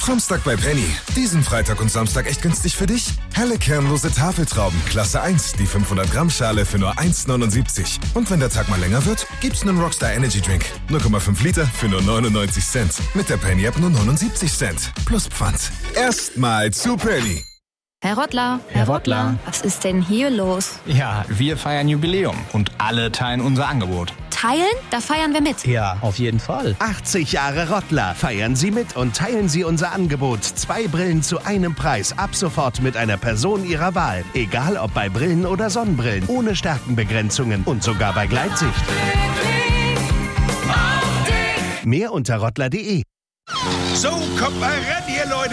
Samstag bei Penny. Diesen Freitag und Samstag echt günstig für dich? Helle kernlose Tafeltrauben, Klasse 1, die 500 Gramm Schale für nur 1,79. Und wenn der Tag mal länger wird, gibt's einen Rockstar Energy Drink. 0,5 Liter für nur 99 Cent. Mit der Penny App nur 79 Cent. Plus Pfand. Erstmal zu Penny. Herr Rottler. Herr Rottler. Was ist denn hier los? Ja, wir feiern Jubiläum und alle teilen unser Angebot. Teilen? Da feiern wir mit. Ja, auf jeden Fall. 80 Jahre Rottler. Feiern Sie mit und teilen Sie unser Angebot. 2 Brillen zu einem Preis. Ab sofort mit einer Person Ihrer Wahl. Egal ob bei Brillen oder Sonnenbrillen. Ohne Stärkenbegrenzungen und sogar bei Gleitsicht. Mehr unter rottler.de. So, kommt mal ran hier, Leute.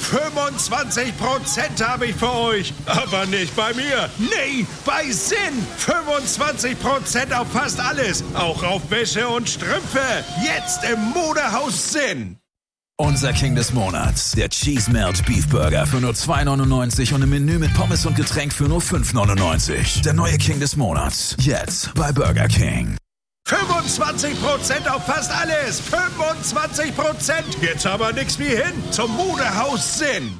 25% habe ich für euch. Aber nicht bei mir. Nee, bei Sinn. 25% auf fast alles. Auch auf Wäsche und Strümpfe. Jetzt im Modehaus Sinn. Unser King des Monats, der Cheese Melt Beef Burger für nur 2,99 und im Menü mit Pommes und Getränk für nur 5,99. Der neue King des Monats, jetzt bei Burger King. 25% auf fast alles. 25%. Jetzt aber nix wie hin zum Modehaus Sinn.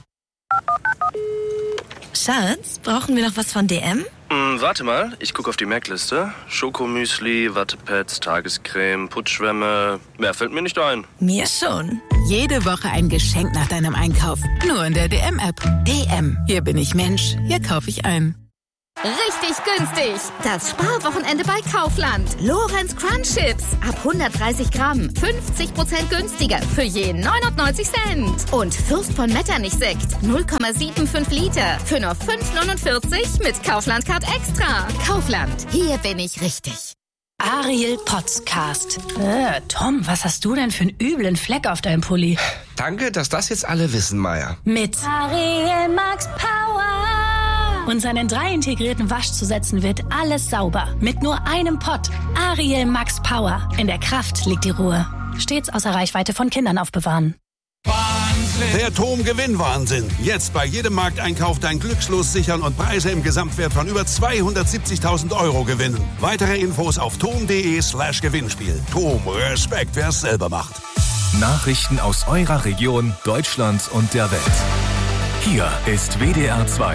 Schatz, brauchen wir noch was von DM? Warte mal, ich gucke auf die Merkliste. Schokomüsli, Wattepads, Tagescreme, Putzschwämme. Mehr fällt mir nicht ein. Mir schon. Jede Woche ein Geschenk nach deinem Einkauf. Nur in der DM-App. DM. Hier bin ich Mensch. Hier kaufe ich ein. Richtig günstig. Das Sparwochenende bei Kaufland. Lorenz Crunch Chips. Ab 130 Gramm. 50% günstiger. Für je 99 Cent. Und Fürst von Metternich Sekt. 0,75 Liter. Für nur 5,49 mit Kaufland Card Extra. Kaufland. Hier bin ich richtig. Ariel Podcast. Tom, was hast du denn für einen üblen Fleck auf deinem Pulli? Danke, dass das jetzt alle wissen, Maya. Mit Ariel Max Power. Und seinen 3 integrierten Waschzusätzen wird alles sauber. Mit nur einem Pott. Ariel Max Power. In der Kraft liegt die Ruhe. Stets außer Reichweite von Kindern aufbewahren. Der TOM-Gewinn-Wahnsinn. Jetzt bei jedem Markteinkauf dein Glückslos sichern und Preise im Gesamtwert von über 270.000 Euro gewinnen. Weitere Infos auf tom.de/Gewinnspiel. TOM, Respekt, wer es selber macht. Nachrichten aus eurer Region, Deutschland und der Welt. Hier ist WDR 2.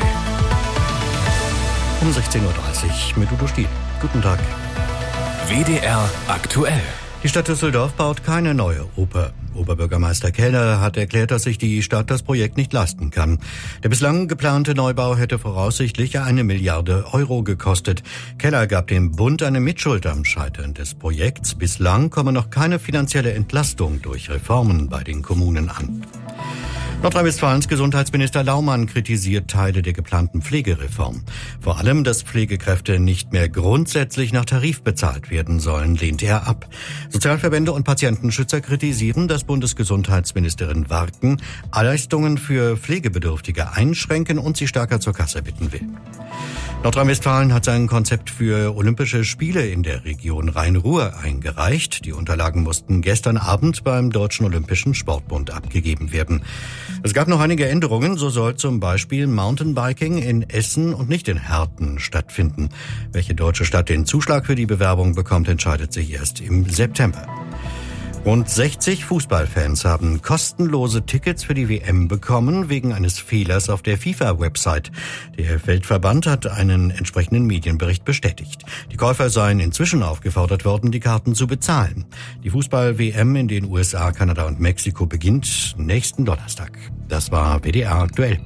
Um 16.30 Uhr mit Udo Stiel. Guten Tag. WDR aktuell. Die Stadt Düsseldorf baut keine neue Oper. Oberbürgermeister Keller hat erklärt, dass sich die Stadt das Projekt nicht leisten kann. Der bislang geplante Neubau hätte voraussichtlich 1 Milliarde Euro gekostet. Keller gab dem Bund eine Mitschuld am Scheitern des Projekts. Bislang komme noch keine finanzielle Entlastung durch Reformen bei den Kommunen an. Nordrhein-Westfalens Gesundheitsminister Laumann kritisiert Teile der geplanten Pflegereform. Vor allem, dass Pflegekräfte nicht mehr grundsätzlich nach Tarif bezahlt werden sollen, lehnt er ab. Sozialverbände und Patientenschützer kritisieren, dass Bundesgesundheitsministerin Warken Leistungen für Pflegebedürftige einschränken und sie stärker zur Kasse bitten will. Nordrhein-Westfalen hat sein Konzept für Olympische Spiele in der Region Rhein-Ruhr eingereicht. Die Unterlagen mussten gestern Abend beim Deutschen Olympischen Sportbund abgegeben werden. Es gab noch einige Änderungen. So soll zum Beispiel Mountainbiking in Essen und nicht in Herten stattfinden. Welche deutsche Stadt den Zuschlag für die Bewerbung bekommt, entscheidet sich erst im September. Rund 60 Fußballfans haben kostenlose Tickets für die WM bekommen, wegen eines Fehlers auf der FIFA-Website. Der Weltverband hat einen entsprechenden Medienbericht bestätigt. Die Käufer seien inzwischen aufgefordert worden, die Karten zu bezahlen. Die Fußball-WM in den USA, Kanada und Mexiko beginnt nächsten Donnerstag. Das war WDR aktuell.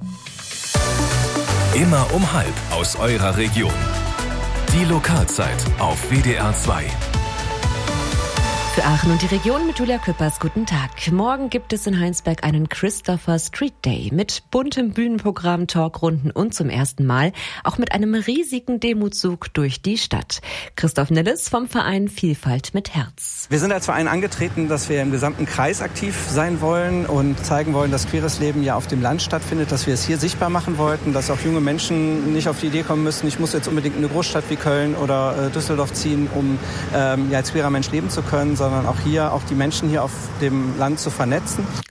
Immer um 12 aus eurer Region. Die Lokalzeit auf WDR 2. Für Aachen und die Region mit Julia Küppers. Guten Tag. Morgen gibt es in Heinsberg einen Christopher Street Day mit buntem Bühnenprogramm, Talkrunden und zum ersten Mal auch mit einem riesigen Demozug durch die Stadt. Christoph Nilles vom Verein Vielfalt mit Herz. Wir sind als Verein angetreten, dass wir im gesamten Kreis aktiv sein wollen und zeigen wollen, dass queeres Leben ja auf dem Land stattfindet, dass wir es hier sichtbar machen wollten, dass auch junge Menschen nicht auf die Idee kommen müssen, ich muss jetzt unbedingt in eine Großstadt wie Köln oder Düsseldorf ziehen, um als queerer Mensch leben zu können, sondern auch hier, auch die Menschen hier auf dem Land zu vernetzen.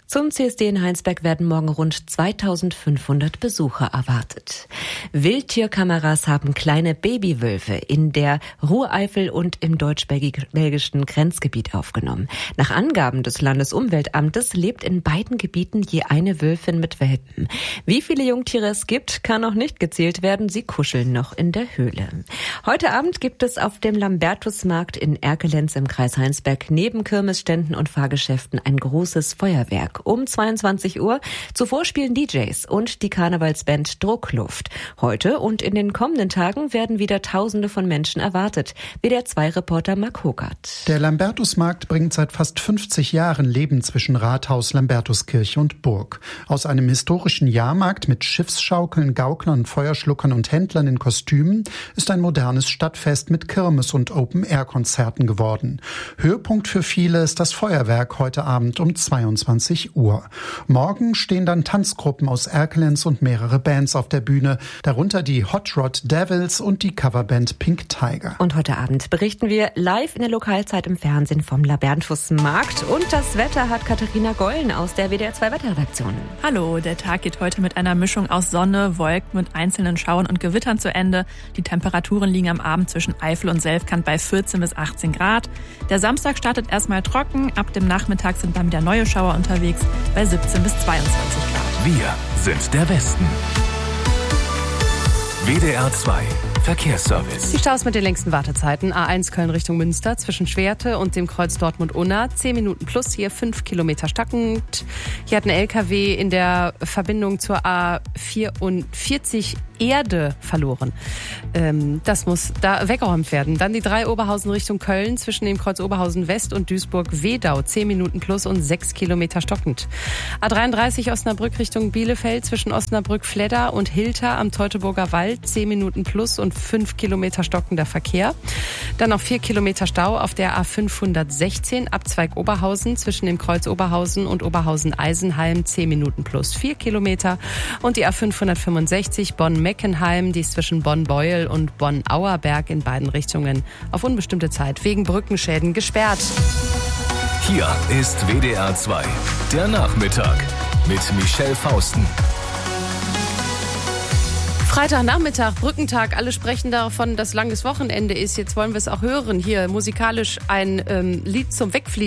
Zum CSD in Heinsberg werden morgen rund 2500 Besucher erwartet. Wildtierkameras haben kleine Babywölfe in der Ruhreifel und im deutsch-belgischen Grenzgebiet aufgenommen. Nach Angaben des Landesumweltamtes lebt in beiden Gebieten je eine Wölfin mit Welpen. Wie viele Jungtiere es gibt, kann noch nicht gezählt werden. Sie kuscheln noch in der Höhle. Heute Abend gibt es auf dem Lambertusmarkt in Erkelenz im Kreis Heinsberg neben Kirmesständen und Fahrgeschäften ein großes Feuerwerk. Um 22 Uhr. Zuvor spielen DJs und die Karnevalsband Druckluft. Heute und in den kommenden Tagen werden wieder Tausende von Menschen erwartet. WDR 2-Reporter Mark Hogart. Der Lambertusmarkt bringt seit fast 50 Jahren Leben zwischen Rathaus, Lambertuskirche und Burg. Aus einem historischen Jahrmarkt mit Schiffsschaukeln, Gauklern, Feuerschluckern und Händlern in Kostümen ist ein modernes Stadtfest mit Kirmes- und Open-Air-Konzerten geworden. Höhepunkt für viele ist das Feuerwerk heute Abend um 22 Uhr. Morgen stehen dann Tanzgruppen aus Erkelenz und mehrere Bands auf der Bühne, darunter die Hot Rod Devils und die Coverband Pink Tiger. Und heute Abend berichten wir live in der Lokalzeit im Fernsehen vom Lambertusmarkt. Und das Wetter hat Katharina Gollen aus der WDR 2 Wetterredaktion. Hallo, der Tag geht heute mit einer Mischung aus Sonne, Wolken mit einzelnen Schauern und Gewittern zu Ende. Die Temperaturen liegen am Abend zwischen Eifel und Selfkant bei 14 bis 18 Grad. Der Samstag startet erstmal trocken, ab dem Nachmittag sind dann wieder neue Schauer unterwegs bei 17 bis 22 Grad. Wir sind der Westen. WDR 2 Verkehrsservice. Die Staus mit den längsten Wartezeiten. A1 Köln Richtung Münster zwischen Schwerte und dem Kreuz Dortmund-Unna. 10 Minuten plus, hier 5 Kilometer stockend. Hier hat ein LKW in der Verbindung zur A44 Erde verloren. Das muss da weggeräumt werden. Dann die 3 Oberhausen Richtung Köln zwischen dem Kreuz Oberhausen West und Duisburg-Wedau. 10 Minuten plus und 6 Kilometer stockend. A33 Osnabrück Richtung Bielefeld zwischen Osnabrück-Fledder und Hilter am Teutoburger Wald. 10 Minuten plus und 5 Kilometer stockender Verkehr. Dann noch 4 Kilometer Stau auf der A516 Abzweig Oberhausen zwischen dem Kreuz Oberhausen und Oberhausen-Eisenheim. 10 Minuten plus 4 Kilometer. Und die A565 Bonn-Meckenheim, die ist zwischen Bonn-Beuel und Bonn-Auerberg in beiden Richtungen auf unbestimmte Zeit wegen Brückenschäden gesperrt. Hier ist WDR 2, der Nachmittag mit Michelle Fausten. Freitagnachmittag, Brückentag, alle sprechen davon, dass langes Wochenende ist. Jetzt wollen wir es auch hören. Hier musikalisch ein Lied zum Wegfliegen.